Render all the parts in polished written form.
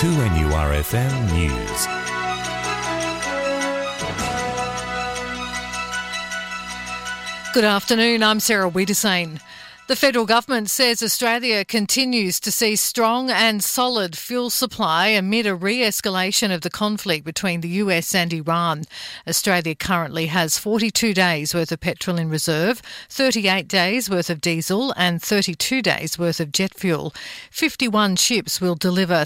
2NURFM News. Good afternoon, I'm Sarah Wiedersane. The federal government says Australia continues to see strong and solid fuel supply amid a re-escalation of the conflict between the US and Iran. Australia currently has 42 days worth of petrol in reserve, 38 days worth of diesel and 32 days worth of jet fuel. 51 ships will deliver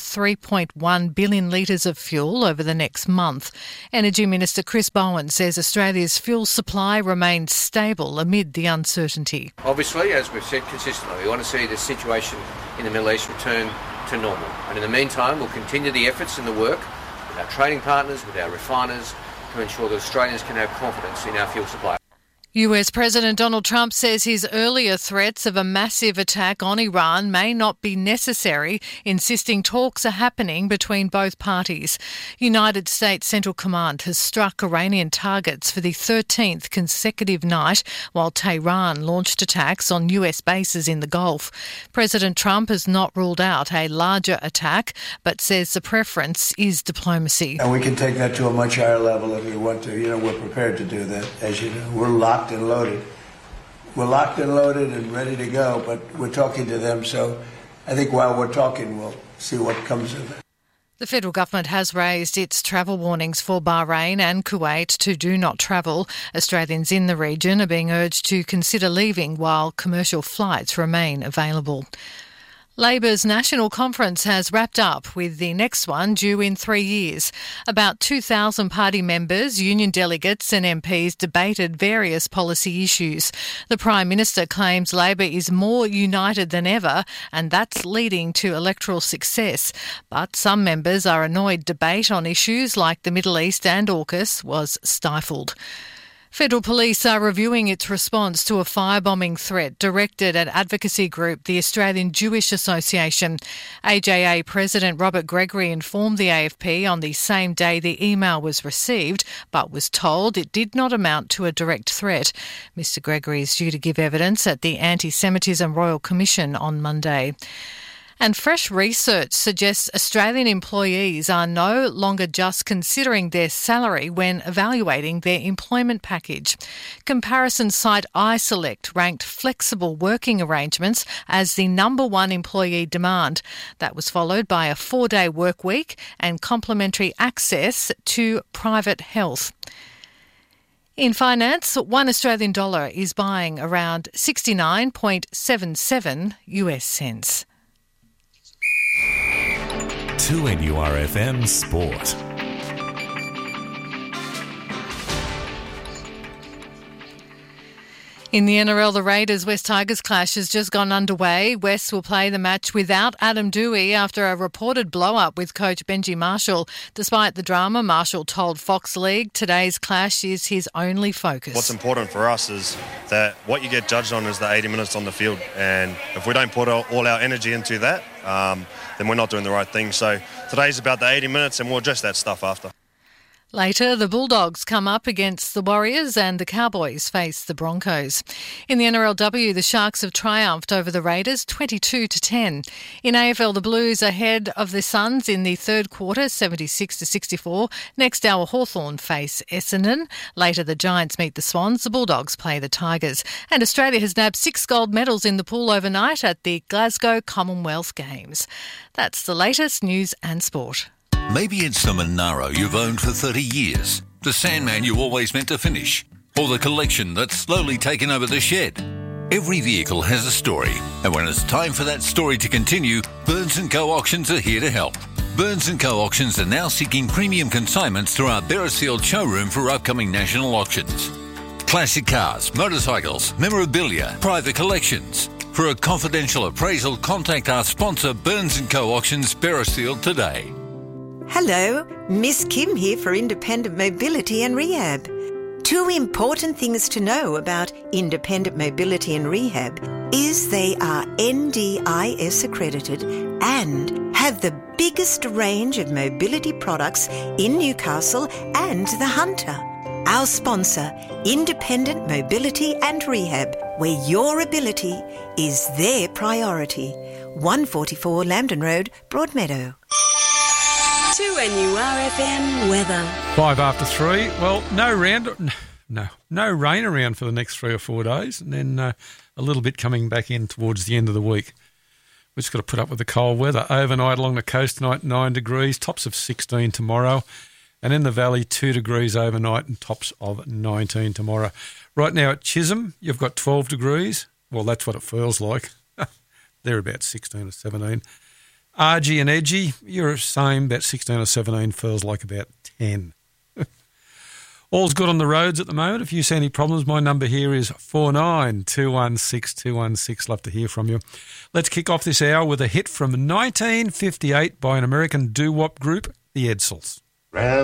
3.1 billion litres of fuel over the next month. Energy Minister Chris Bowen says Australia's fuel supply remains stable amid the uncertainty. Obviously, as we've said consistently, we want to see the situation in the Middle East return to normal. And in the meantime, we'll continue the efforts and the work with our trading partners, with our refiners, to ensure that Australians can have confidence in our fuel supply. US President Donald Trump says his earlier threats of a massive attack on Iran may not be necessary, insisting talks are happening between both parties. United States Central Command has struck Iranian targets for the 13th consecutive night, while Tehran launched attacks on US bases in the Gulf. President Trump has not ruled out a larger attack, but says the preference is diplomacy. And we can take that to a much higher level if we want to. We're prepared to do that, as you know. We're locked and loaded. We're locked and loaded and ready to go, but we're talking to them, so I think while we're talking, we'll see what comes of it. The federal government has raised its travel warnings for Bahrain and Kuwait to do not travel. Australians in the region are being urged to consider leaving while commercial flights remain available. Labor's National Conference has wrapped up, with the next one due in 3 years. About 2,000 party members, union delegates and MPs debated various policy issues. The Prime Minister claims Labor is more united than ever, and that's leading to electoral success. But some members are annoyed debate on issues like the Middle East and AUKUS was stifled. Federal Police are reviewing its response to a firebombing threat directed at advocacy group the Australian Jewish Association. AJA President Robert Gregory informed the AFP on the same day the email was received, but was told it did not amount to a direct threat. Mr Gregory is due to give evidence at the Anti-Semitism Royal Commission on Monday. And fresh research suggests Australian employees are no longer just considering their salary when evaluating their employment package. Comparison site iSelect ranked flexible working arrangements as the number one employee demand. That was followed by a 4-day work week and complementary access to private health. In finance, $1 Australian dollar is buying around 69.77 US cents. 2NURFM Sport. In the NRL, the Raiders-West Tigers clash has just gone underway. West will play the match without Adam Doueihi after a reported blow-up with coach Benji Marshall. Despite the drama, Marshall told Fox League today's clash is his only focus. What's important for us is that what you get judged on is the 80 minutes on the field. And if we don't put all our energy into that, then we're not doing the right thing. So today's about the 80 minutes and we'll address that stuff after. Later, the Bulldogs come up against the Warriors and the Cowboys face the Broncos. In the NRLW, the Sharks have triumphed over the Raiders 22-10. In AFL, the Blues are ahead of the Suns in the third quarter, 76-64. Next hour, Hawthorn face Essendon. Later, the Giants meet the Swans. The Bulldogs play the Tigers. And Australia has nabbed 6 gold medals in the pool overnight at the Glasgow Commonwealth Games. That's the latest news and sport. Maybe it's the Monaro you've owned for 30 years, the Sandman you always meant to finish, or the collection that's slowly taken over the shed. Every vehicle has a story, and when it's time for that story to continue, Burns & Co. Auctions are here to help. Burns & Co. Auctions are now seeking premium consignments through our Beresfield showroom for upcoming national auctions. Classic cars, motorcycles, memorabilia, private collections. For a confidential appraisal, contact our sponsor Burns & Co. Auctions Beresfield today. Hello, Miss Kim here for Independent Mobility and Rehab. 2 important things to know about Independent Mobility and Rehab is they are NDIS accredited and have the biggest range of mobility products in Newcastle and the Hunter. Our sponsor, Independent Mobility and Rehab, where your ability is their priority. 144 Lambton Road, Broadmeadow. 2NURFM weather. 5 after 3. Well, no rain around for the next 3 or 4 days, and then a little bit coming back in towards the end of the week. We've just got to put up with the cold weather. Overnight along the coast tonight, 9 degrees, tops of 16 tomorrow, and in the valley, 2 degrees overnight and tops of 19 tomorrow. Right now at Chisholm, you've got 12 degrees. Well, that's what it feels like. They're about 16 or 17. Argy and Edgy, you're the same, about 16 or 17, feels like about 10. All's good on the roads at the moment. If you see any problems, my number here is 49216216. Love to hear from you. Let's kick off this hour with a hit from 1958 by an American doo-wop group, the Edsels.